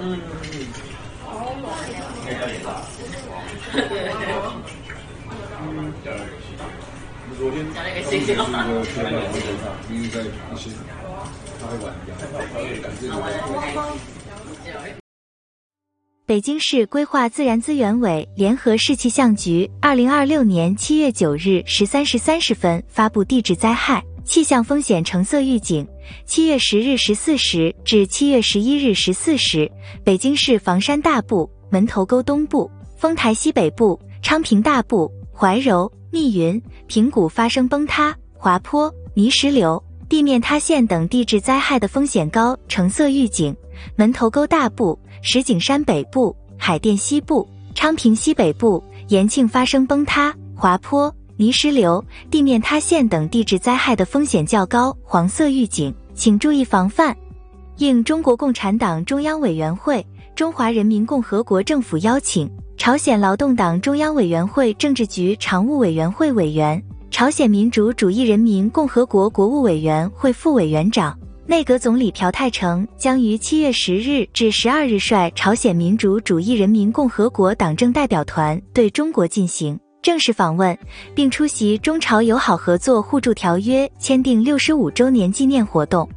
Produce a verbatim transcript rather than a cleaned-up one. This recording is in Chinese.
嗯嗯。昨天讲了一个星星了。贴在微博上，因为在一些咖啡馆一样，感觉北京市规划自然资源委联合市气象局二零二六年七月九日十三时三十分发布地质灾害气象风险橙色预警。七月十日十四时至七月十一日十四时，北京市房山大部、门头沟东部、丰台西北部、昌平大部、怀柔、密云、平谷发生崩塌、滑坡、泥石流、地面塌陷等地质灾害的风险高橙色预警。门头沟大部、石景山北部、海淀西部、昌平西北部、延庆发生崩塌、滑坡、泥石流、地面塌陷等地质灾害的风险较高黄色预警，请注意防范。应中国共产党中央委员会、中华人民共和国政府邀请，朝鲜劳动党中央委员会政治局常务委员会委员、朝鲜民主主义人民共和国国务委员会副委员长、内阁总理朴泰成将于七月十日至十二日率朝鲜民主主义人民共和国党政代表团对中国进行正式访问，并出席中朝友好合作互助条约签订六十五周年纪念活动。